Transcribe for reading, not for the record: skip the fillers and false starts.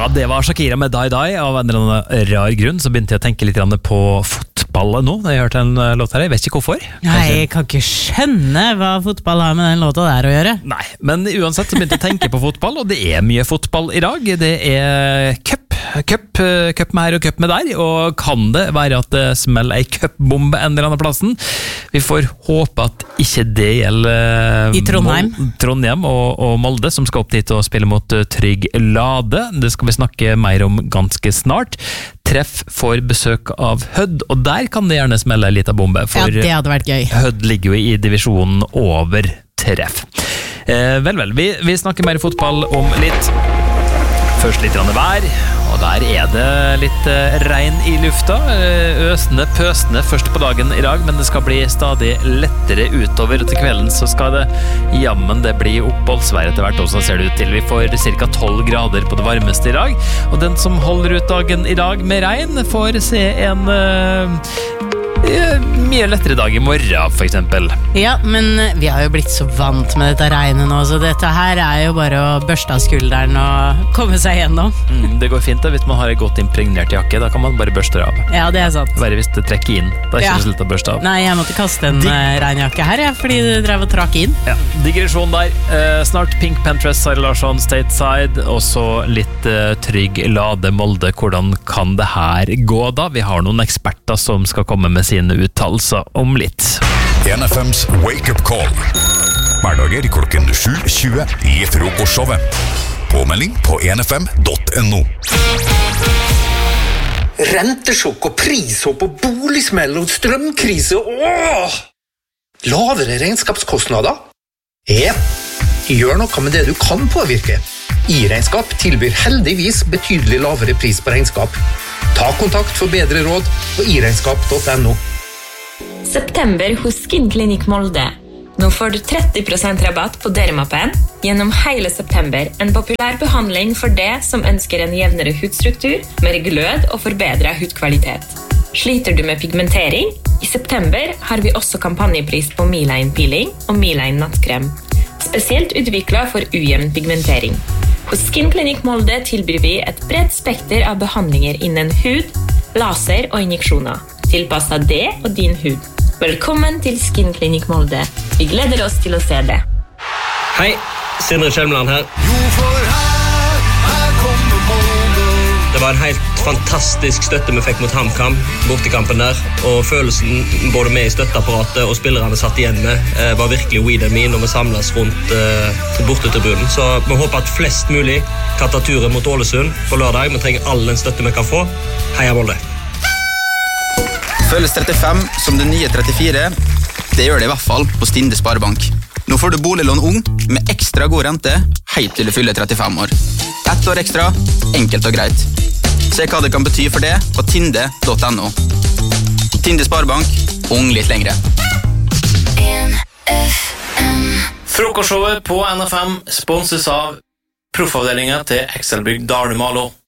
Ja, det var Shakira med Die Die. Av en eller annen rar grunn så begynte jeg å tenke litt på fotball nå, da jeg hørte en låt her. Jeg vet ikke hvorfor. Nei, jeg kan ikke skjønne hva fotball har med den låta der å gjøre. Nei, men uansett så begynte jeg å tenke på fotball, og det er mye fotball i dag. Det er cup med her og cup med der, og kan det være at det smeller ei cupbombe en eller annen plassen? Vi får håpe at ikke det gjelder I Trondheim og Molde, som skal opp dit og spille mot Trygg Lade. Det skal vi snakke mer om ganske snart. Treff får besøk av Hødd, og der kan det gjerne smelle en liten bombe, for ja, det hadde vært gøy. Hødd ligger jo i divisjonen over Treff. Vel, vi snakker mer fotball om litt. Først litt vær, og der er det litt regn i lufta. Øsende, pøsende først på dagen i dag, men det skal bli stadig lettere utover. Til kvelden så skal det jammen det bli oppholdsvær etter hvert også, ser det ut til. Vi får ca. 12 grader på det varmeste i dag, og den som holder ut dagen i dag med regn får se en mye lettere dag i morgen, for eksempel. Ja, men vi har jo blitt så vant med dette regnet nå, så dette her er jo bare å børste av skulderen og komme seg gjennom. Det går fint da, hvis man har en godt impregnert jakke, da kan man bare børste det av. Ja, det er sant. Bare hvis det trekker inn, da er ikke det slutt å børste av. Nei, jeg måtte kaste en regnjakke her, fordi det drev og trakk inn. Ja, digresjon der. Snart Pink Panthers, Sara Larsson, Stateside, og så litt Trygg Lade, Molde. Hvordan kan det her gå da? Vi har noen eksperter som skal komme med sine uttalelser om litt. NFMs Wake Up Call. Hverdager klokken 7:20 i frokostshowet. Påmelding på nfm.no. Rentesjokk og prishopp og boligsmell og strømkrise. Åh! Lavere regnskapskostnader? Gjør noe med det du kan påvirke. I-regnskap tilbyr heldigvis betydelig lavere pris på regnskap. Ta kontakt for bedre råd på iregnskap.no. September hos Skinklinikk Molde. Nå får du 30% rabatt på Dermapen gjennom hele september. En populær behandling for det som ønsker en jevnere hudstruktur, mer glød og forbedret hudkvalitet. Sliter du med pigmentering? I september har vi også kampanjepris på Miline Peeling og Miline Nattkrem. Spesielt utviklet for ujevn pigmentering. Hos Skinklinikk Molde tilbyr vi et bredt spekter av behandlinger innen hud, laser og injeksjoner. Tilpasset det og din hud. Velkommen til Skinklinikk Molde. Vi gleder oss til å se det. Hei, Sindre Kjelmeland her. Det var en helt fantastisk støtte vi fikk mot HamKam, bortekampen der, og følelsen både med i støtteapparatet og spillerne satt igjen med var virkelig we and me når vi samles rundt bortetribunen. Så vi håper at flest mulig kan ta turen mot Ålesund på lørdag. Vi trenger all den støtte vi kan få. Heia Molde! Føles 35 som det nye 34. Det gjør det i hvert fall på Stinde Sparebank. Nå får du boliglån ung med ekstra god rente helt til du fyller 35 år. 1 år ekstra, enkelt og greit. Se hva det kan bety for det på tinde.no. Tinde Sparebank, ung litt lengre. Frokostshowet på NFM sponses av proffavdelingen til Excelbygg Darne Malo.